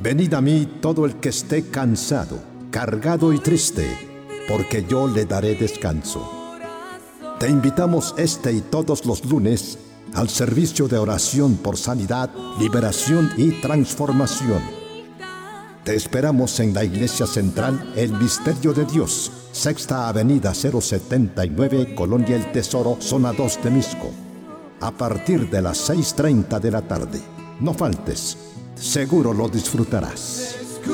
Venid a mí todo el que esté cansado, cargado y triste, porque yo le daré descanso. Te invitamos este y todos los lunes al servicio de oración por sanidad, liberación y transformación. Te esperamos en la Iglesia Central El Misterio de Dios, Sexta Avenida 079, Colonia El Tesoro, Zona 2 de Misco, a partir de las 6:30 de la tarde. No faltes, seguro lo disfrutarás.